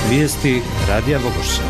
Vijesti Radija Vogošća.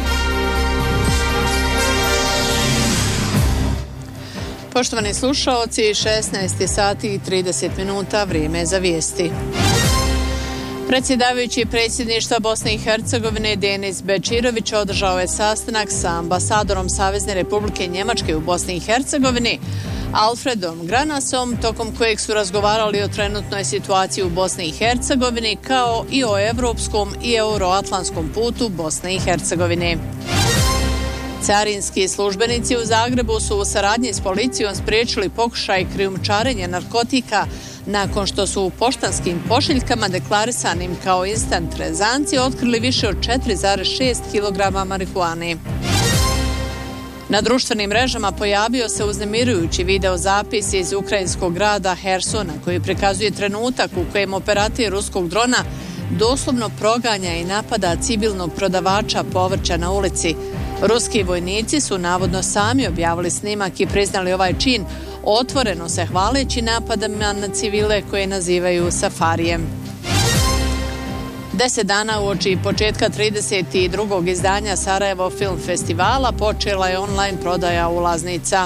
Poštovani slušaoci, 16 sati i 30 minuta, vrijeme za vijesti. Predsjedavajući predsjedništva Bosne i Hercegovine Denis Bečirović održao je sastanak sa ambasadorom Savezne Republike Njemačke u Bosni i Hercegovini Alfredom Granasom, tokom kojeg su razgovarali o trenutnoj situaciji u Bosni i Hercegovini kao i o europskom i euroatlantskom putu Bosne i Hercegovine. Carinski službenici u Zagrebu su u saradnji s policijom spriječili pokušaj krijumčarenja narkotika nakon što su u poštanskim pošiljkama deklarisanim kao instant rezanci otkrili više od 4,6 kg marihuane. Na društvenim mrežama pojavio se uznemirujući videozapis iz ukrajinskog grada Hersona koji prikazuje trenutak u kojem operator ruskog drona doslovno proganja i napada civilnog prodavača povrća na ulici. Ruski vojnici su navodno sami objavili snimak i priznali ovaj čin, otvoreno se hvaleći napadama na civile koje nazivaju safarijem. 10 dana uoči početka 32. izdanja Sarajevo Film Festivala počela je online prodaja ulaznica.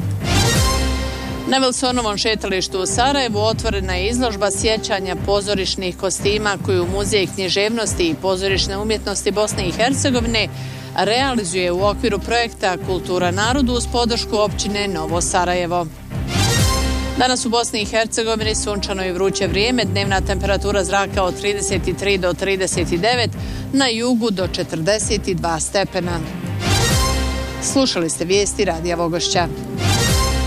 Na Wilsonovom šetalištu u Sarajevu otvorena je izložba sjećanja pozorišnih kostima koju Muzej književnosti i pozorišne umjetnosti Bosne i Hercegovine realizuje u okviru projekta Kultura narodu uz podršku općine Novo Sarajevo. Danas u Bosni i Hercegovini sunčano i vruće vrijeme, dnevna temperatura zraka od 33 do 39, na jugu do 42 stepena. Slušali ste vijesti Radija Vogošća.